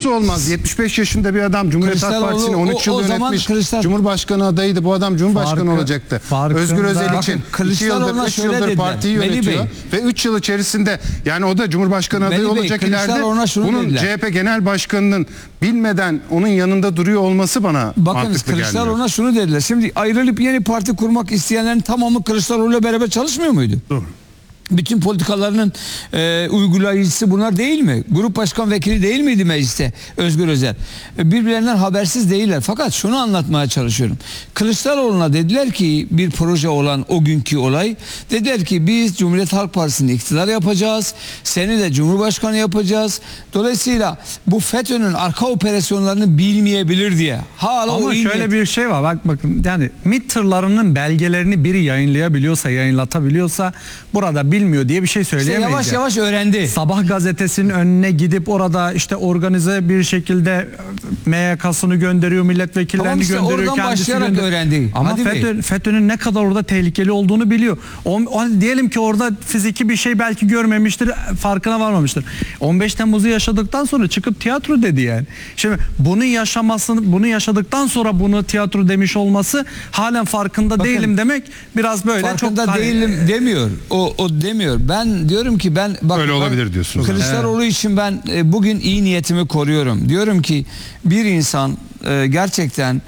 Nasıl olmaz? 75 yaşında bir adam Cumhuriyet Halk Partisi'ni 13 yıl yönetmiş. Cumhurbaşkanı adayıydı. Bu adam Cumhurbaşkanı olacaktı. Özgür Özel için 2 yıldır 3 yıldır partiyi yönetiyor. Ve 3 yıl içerisinde yani o da Cumhurbaşkanı adayı olacak ileride. Bunun CHP Genel Başkanı'nın bilmeden onun yanında duruyor olması bana mantıklı gelmiyor. Kılıçdaroğlu'na şunu dediler. Şimdi ayrılıp yeni parti kurmak isteyenlerin tamamı Kılıçdaroğlu'yla beraber çalışmıyor muydu? Doğru. Bütün politikalarının uygulayıcısı bunlar değil mi? Grup başkan vekili değil miydi mecliste Özgür Özel? Birbirlerinden habersiz değiller. Fakat şunu anlatmaya çalışıyorum. Kılıçdaroğlu'na dediler ki bir proje olan o günkü olay. Dediler ki biz Cumhuriyet Halk Partisi'ni iktidar yapacağız. Seni de Cumhurbaşkanı yapacağız. Dolayısıyla bu FETÖ'nün arka operasyonlarını bilmeyebilir diye. Hala ama şöyle bir şey var. Bakın yani MİT tırlarının belgelerini biri yayınlayabiliyorsa, yayınlatabiliyorsa burada bilmiyor diye bir şey söyleyemeyiz. İşte yavaş yavaş öğrendi. Sabah gazetesinin önüne gidip orada işte organize bir şekilde MYK'sını gönderiyor, milletvekillerini işte gönderiyor, kendisi gönderiyor. Öğrendi. Ama FETÖ'nün ne kadar orada tehlikeli olduğunu biliyor. Diyelim ki orada fiziki bir şey belki görmemiştir, farkına varmamıştır. 15 Temmuz'u yaşadıktan sonra çıkıp tiyatro dedi yani. Şimdi bunu yaşadıktan sonra bunu tiyatro demiş olması halen farkında değilim demek biraz böyle farkında çok değilim demiyor. O demiyor. Ben diyorum ki öyle olabilir diyorsunuz. Kılıçdaroğlu için ben bugün iyi niyetimi koruyorum. Diyorum ki bir insan gerçekten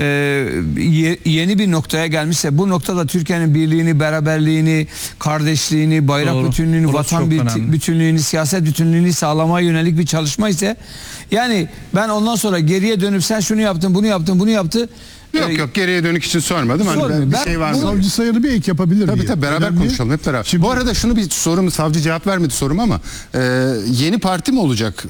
yeni bir noktaya gelmişse, bu noktada Türkiye'nin birliğini, beraberliğini, kardeşliğini, bayrak bütünlüğünü, vatan bütünlüğünü, siyaset bütünlüğünü sağlamaya yönelik bir çalışma ise, yani ben ondan sonra geriye dönüp sen şunu yaptın, bunu yaptın, bunu yaptı. Yok geriye dönük için sormadım. Hani bir şey var mı? Savcı Sayar'ı bir ek yapabilir miyim? Tabii beraber konuşalım hep beraber. Şimdi, bu arada şunu bir sorum, savcı cevap vermedi sorum ama yeni parti mi olacak?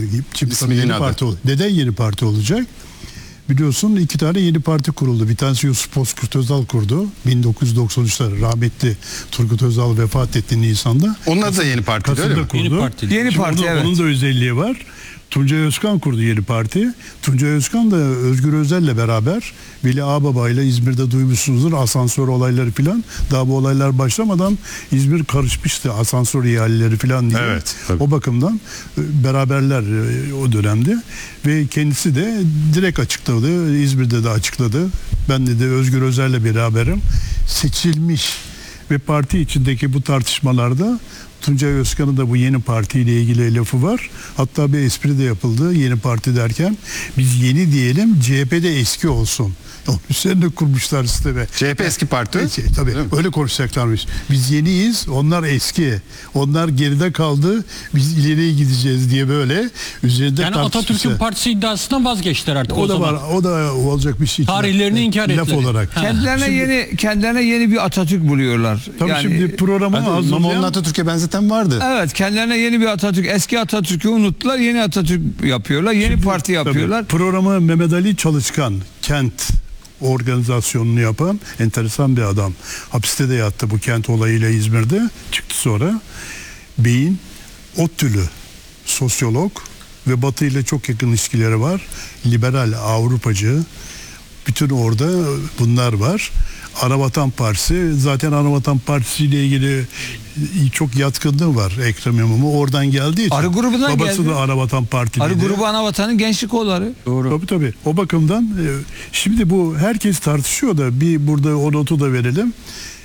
Yeni parti olacak. Neden yeni parti olacak? Biliyorsun 2 tane yeni parti kuruldu. Bir tanesi Yusuf Bozkurt Özal kurdu. 1993'te rahmetli Turgut Özal vefat etti Nisan'da. Onlar da yeni parti değil mi? Yeni parti evet. Onun da özelliği var. Tuncay Özkan kurdu yeni parti. Tuncay Özkan da Özgür Özel'le beraber Veli Ağbaba ile İzmir'de duymuşsunuzdur asansör olayları filan. Daha bu olaylar başlamadan İzmir karışmıştı asansör ihaleleri filan diye. Evet, tabii. O bakımdan beraberler o dönemde ve kendisi de direkt açıkladı. İzmir'de de açıkladı. Ben de Özgür Özel'le beraberim. Seçilmiş ve parti içindeki bu tartışmalarda Tuncay Özkan'ın da bu yeni partiyle ilgili lafı var. Hatta bir espri de yapıldı yeni parti derken. Biz yeni diyelim, CHP'de eski olsun. Onun üzerine kurmuşlar sistemi. CHP eski parti. Tabii öyle konuşacaklarmış. Biz yeniyiz, onlar eski. Onlar geride kaldı, biz ileriye gideceğiz diye böyle üzerinde yani Atatürk'ün partisi iddiasından vazgeçtiler artık o zaman. O da olacak bir şey. Tarihlerini inkar ettiler. Laf olarak. Kendilerine yeni bir Atatürk buluyorlar. Tabii yani, şimdi programı hazırlayan... Onun Atatürk'e benzeten vardı. Evet, kendilerine yeni bir Atatürk, eski Atatürk'ü unuttular, yeni Atatürk yapıyorlar, yeni parti yapıyorlar. Tabii, programı Mehmet Ali Çalışkan, kent organizasyonunu yapan enteresan bir adam. Hapiste de yattı bu kent olayıyla İzmir'de. Çıktı sonra. Beyin ODTÜ'lü sosyolog ve Batı ile çok yakın ilişkileri var. Liberal, Avrupacı. Bütün orada bunlar var. Anavatan Partisi, zaten Anavatan Partisi ile ilgili çok yatkınlığı var Ekrem İmamoğlu. Oradan geldiği için. Arı grubundan babası geldi. da Anavatan Partili. Arı grubu Anavatan'ın gençlik kolları. Doğru. Tabii. O bakımdan şimdi bu herkes tartışıyor da bir burada o notu da verelim.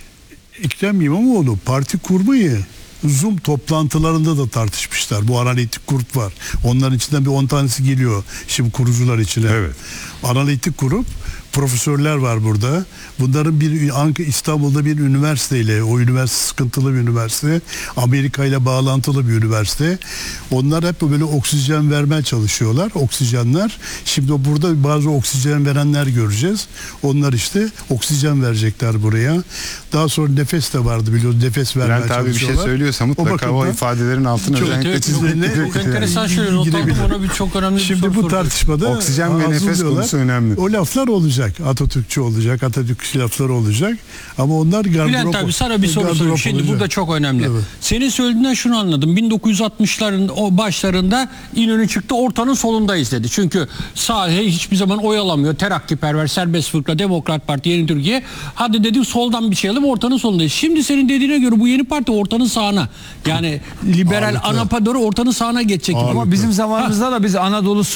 Ekrem İmamoğlu parti kurmayı Zoom toplantılarında da tartışmışlar. Bu analitik grup var. Onların içinden bir 10 tanesi geliyor şimdi kurucular içine. Evet. Analitik grup, profesörler var burada. Bunların İstanbul'da bir üniversiteyle, o üniversite sıkıntılı bir üniversite, Amerika ile bağlantılı bir üniversite. Onlar hep böyle oksijen vermeye çalışıyorlar. Oksijenler. Şimdi burada bazı oksijen verenler göreceğiz. Onlar işte oksijen verecekler buraya. Daha sonra nefes de vardı biliyorsunuz. Nefes vermeye çalışıyorlar. Bir şey söylüyorsa mutlaka o ifadelerin altına özellikle çizilmek. Çok enteresan şöyle not aldım, ona bir çok önemli bir soru şimdi bu tartışmada oksijen ve nefes konusu önemli. O laflar olacak. Atatürkçü olacak. Atatürkçü laflar olacak. Ama onlar gardırop. Bülent abi sana bir soru sorayım. Şimdi olacak. Burada çok önemli. Evet. Senin söylediğinden şunu anladım. 1960'ların o başlarında İnönü çıktı, ortanın solundayız dedi. Çünkü sağ hiçbir zaman oy alamıyor. Terakkiperver, Serbest Fırka, Demokrat Parti, Yeni Türkiye. Hadi dedi soldan bir şey alalım, ortanın solundayız. Şimdi senin dediğine göre bu yeni parti ortanın sağına. Yani liberal ANAP'a doğru ortanın sağına geçecek. Ama bizim zamanımızda da biz Anadolu